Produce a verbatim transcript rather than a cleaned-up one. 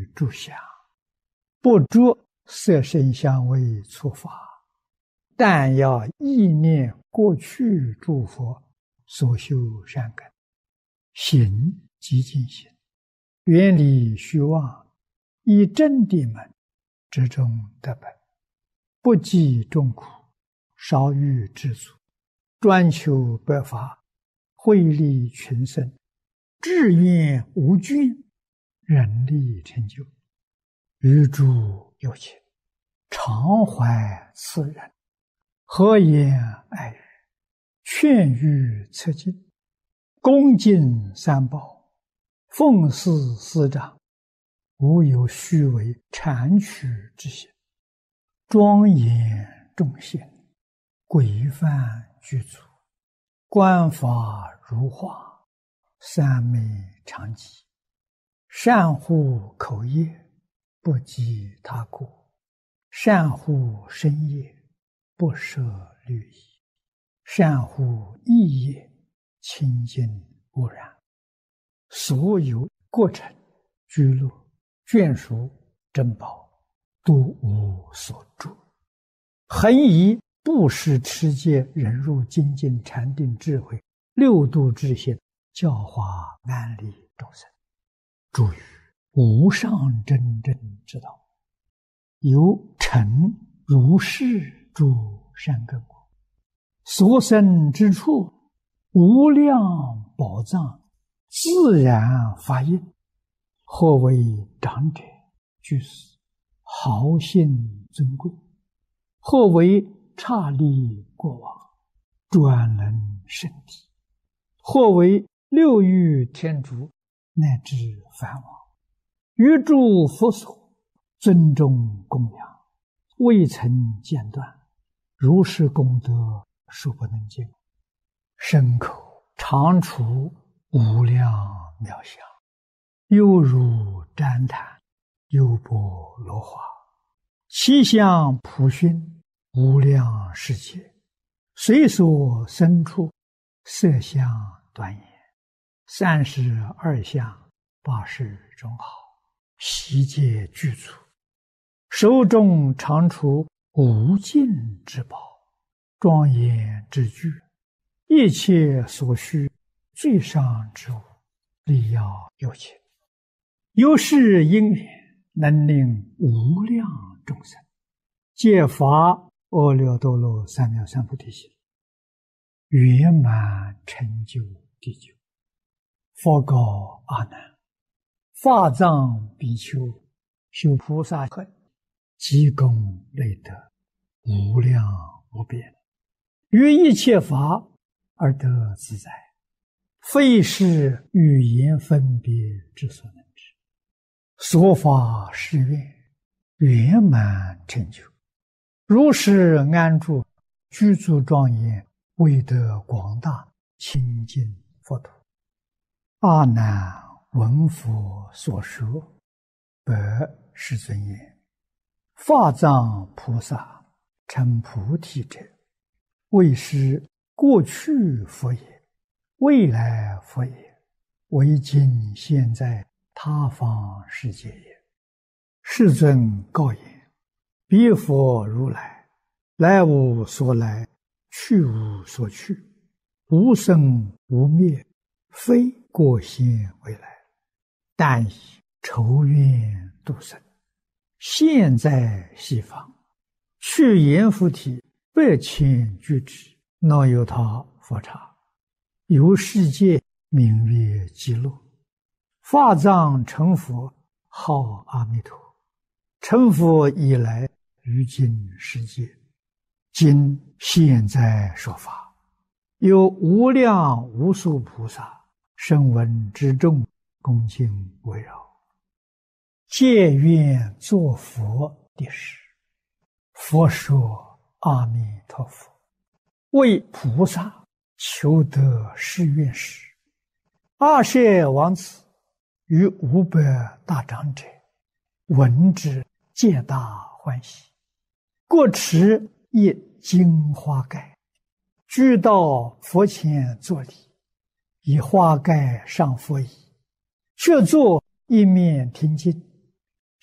去诸相，不着色声香味触法，但要意念过去诸佛所修善根，行即净行，远离虚妄，以真谛门之中得本，不计众苦，少欲知足，专求百法，惠利群生，志愿无倦，人力成就，与诸有情，常怀慈仁，和颜爱语，劝喻策进，恭敬三宝，奉事师长，无有虚伪谄曲之行，庄严众贤，规范具足，观法如画，三昧常寂，善护口业，不及他过，善护身业，不舍律仪，善护意业，清净无染，所有过程居乐眷属珍宝，都无所住，恒以布施持戒忍辱精进禅定智慧六度之行，教化安利众生，诸于无上真正之道，由成如是诸善根果，所生之处无量宝藏，自然发应，或为长者居士，豪信尊贵，或为刹利过往，专能圣体，或为六欲天竺，乃至梵王，于诸佛所尊重供养，未曾间断，如是功德数不能尽，身口常处无量妙相，犹如旃檀，优波罗花，其相普熏，无量世界，随所生处，色相端严，三十二相，八十种好，悉皆具足，手中常处无尽之宝，庄严之具，一切所需最上之物，力要有情，由是因缘，能令无量众生皆发阿耨多罗三藐三菩提心，圆满成就地久。佛告阿难：法藏比丘修菩萨恨，积功累德，无量无边，于一切法而得自在，非是语言分别之所能知。所法誓愿，圆满成就，如是安住，居住庄严，为得广大清净佛土。阿难闻佛所说，白世尊言：法藏菩萨成菩提者，为是过去佛也，未来佛也，为今现在他方世界也。世尊告言：彼佛如来，来无所来，去无所去，无生无灭，非过现未来，但以仇怨度生，现在西方，去阎浮提百千俱胝，若有他佛刹，由世界名曰极乐。法藏成佛，号阿弥陀。成佛以来，于今世界，今现在说法，有无量无数菩萨声闻之众，恭敬围绕，皆愿作佛的事。佛说：阿弥陀佛，为菩萨求得誓愿时，阿舍王子与五百大长者闻之，皆大欢喜，各持一金花盖，俱到佛前作礼，以花盖上佛椅，却坐一面听经，